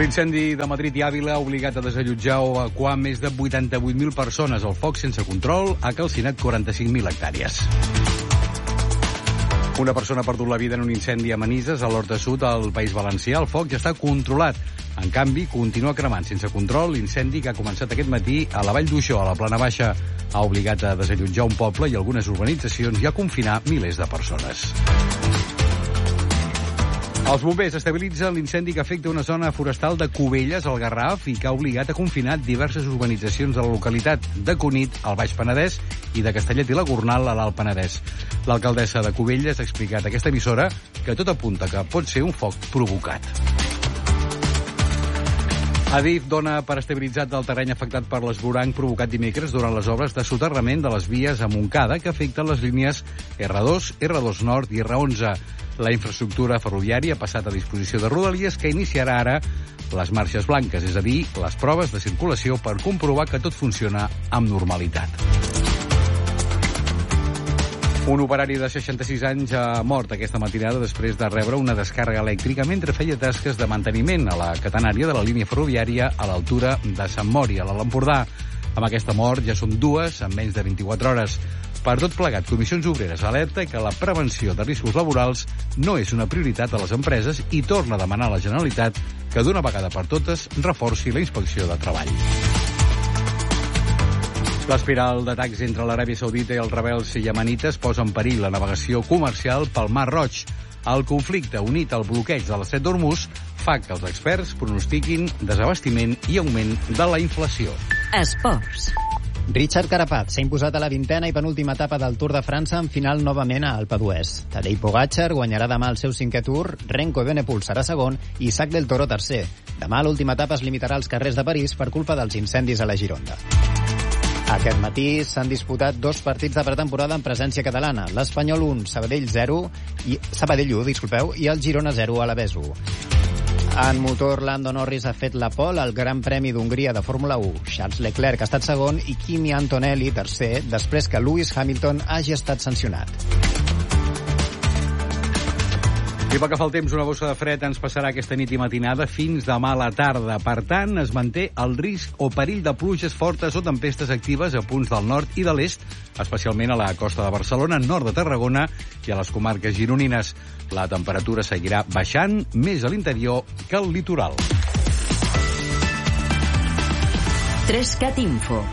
L'incendi de Madrid i Àvila ha obligat a desallotjar o evacuar més de 88.000 persones. El foc sense control ha calcinat 45.000 hectàrees. Una persona ha perdut la vida en un incendi a Manises, a l'Horta Sud, al País Valencià. El foc ja està controlat. En canvi, continua cremant sense control l'incendi que ha començat aquest matí a la Vall d'Uixó, a la Plana Baixa. Ha obligat a desallotjar un poble i algunes urbanitzacions i a confinar milers de persones. Els bombers estabilitzen l'incendi que afecta una zona forestal de Cubelles, al Garraf, i que ha obligat a confinar diverses urbanitzacions de la localitat de Cunit, al Baix Penedès, i de Castellet i la Gornal, a l'Alt Penedès. L'alcaldessa de Cubelles ha explicat a aquesta emissora que tot apunta que pot ser un foc provocat. Adif dona per estabilitzat el terreny afectat per l'esvoranc provocat dimecres durant les obres de soterrament de les vies a Montcada que afecten les línies R2, R2 Nord i R11. La infraestructura ferroviària ha passat a disposició de Rodalies, que iniciarà ara les marxes blanques, és a dir, les proves de circulació per comprovar que tot funciona amb normalitat. Un operari de 66 anys ha mort aquesta matinada després de rebre una descàrrega elèctrica mentre feia tasques de manteniment a la catenària de la línia ferroviària a l'altura de Sant Mori, a l'Alt Empordà. Amb aquesta mort ja són dues en menys de 24 hores. Per tot plegat, Comissions Obreres alerta que la prevenció de riscos laborals no és una prioritat a les empreses i torna a demanar a la Generalitat que d'una vegada per totes reforci la inspecció de treball. L'espiral d'atacs entre l'Aràbia Saudita i els rebels iemenites posa en perill la navegació comercial pel Mar Roig. El conflicte, unit al bloqueig de l'estret d'Hormuz, fa que els experts pronostiquin desabastiment i augment de la inflació. Esports. Richard Carapaz s'ha imposat a la 20a i penúltima etapa del Tour de França en final novament a Alpe d'Huez. Tadej Pogačar guanyarà demà el seu 5è Tour, Renko Evenepoel serà segon i Isaac del Toro tercer. Demà l'última etapa es limitarà als carrers de París per culpa dels incendis a la Gironda. Aquest matí s'han disputat dos partits de pretemporada en presència catalana. L'Espanyol 1, Sabadell 1, i el Girona 0, Alavés 1. En motor, Lando Norris ha fet la pole al Gran Premi d'Hongria de Fórmula 1. Charles Leclerc ha estat segon i Kimi Antonelli tercer, després que Lewis Hamilton hagi estat sancionat. I pel que fa al temps, una bossa de fred ens passarà aquesta nit i matinada fins demà a la tarda. Per tant, es manté el risc o perill de pluges fortes o tempestes actives a punts del nord i de l'est, especialment a la costa de Barcelona, nord de Tarragona i a les comarques gironines. La temperatura seguirà baixant més a l'interior que al litoral. 3CAT Info.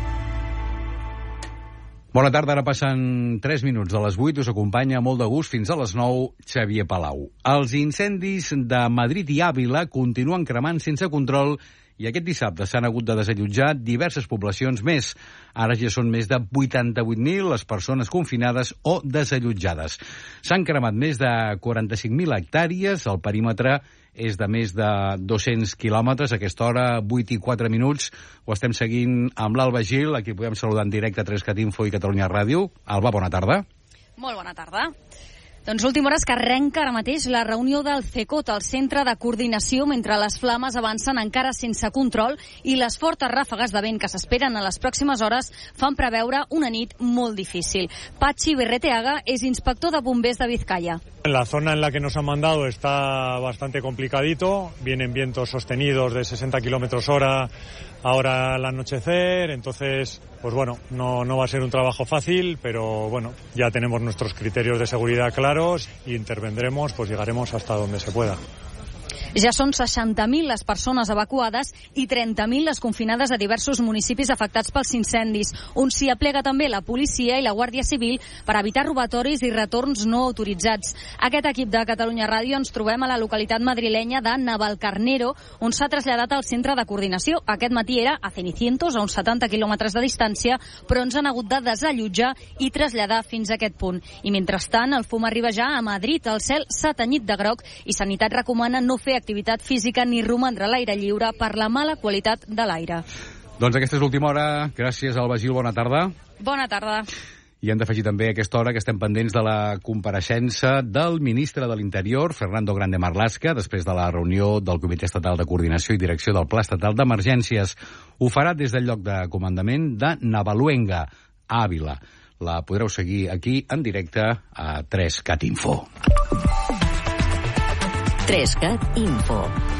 Bona tarda, ara passen 3 minuts de les 8. Us acompanya molt de gust fins a les 9, Xavier Palau. Els incendis de Madrid i Àvila continuen cremant sense control i aquest dissabte s'han hagut de desallotjar diverses poblacions més. Ara ja són més de 88.000 les persones confinades o desallotjades. S'han cremat més de 45.000 hectàrees, el perímetre és de més de 200 quilòmetres. A aquesta hora, 8 i 4 minuts, ho estem seguint amb l'Alba Gil, a qui podem saludar en directe a 3CAT Info i Catalunya Ràdio. Alba, bona tarda. Molt bona tarda. Doncs última hora és que arrenca ara mateix la reunió del CECOT, el Centre de Coordinació, mentre les flames avancen encara sense control i les fortes ràfegues de vent que s'esperen a les pròximes hores fan preveure una nit molt difícil. Patxi Berreteaga és inspector de bombers de Vizcaya. La zona en la que nos han mandado está bastante complicadito, vienen vientos sostenidos de 60 kilómetros hora ahora al anochecer, entonces, pues bueno, no va a ser un trabajo fácil, pero bueno, ya tenemos nuestros criterios de seguridad claros e intervendremos, pues llegaremos hasta donde se pueda. Ja són 60.000 les persones evacuades i 30.000 les confinades a diversos municipis afectats pels incendis, on s'hi aplega també la policia i la Guàrdia Civil per evitar robatoris i retorns no autoritzats. Aquest equip de Catalunya Ràdio ens trobem a la localitat madrilenya de Navalcarnero, on s'ha traslladat al centre de coordinació. Aquest matí era a Cenicientos, a uns 70 quilòmetres de distància, però ens han hagut de desallotjar i traslladar fins a aquest punt. I mentrestant, el fum arriba ja a Madrid. El cel s'ha tenyit de groc i Sanitat recomana no fer activitat física ni romandre a l'aire lliure per la mala qualitat de l'aire. Doncs aquesta és l'última hora. Gràcies, Alba Gil. Bona tarda. Bona tarda. I hem d'afegir també a aquesta hora que estem pendents de la compareixença del ministre de l'Interior, Fernando Grande Marlaska, després de la reunió del Comitè Estatal de Coordinació i Direcció del Pla Estatal d'Emergències. Ho farà des del lloc de comandament de Navaluenga, a Àvila. La podreu seguir aquí en directe a 3CAT Info. 3CAT Info.